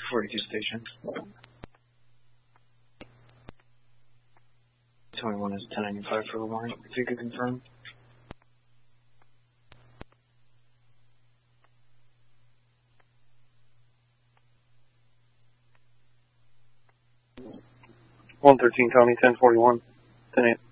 42 station. 21 is 1095 for the warrant, if you could confirm. Tony, 1041, 10-8.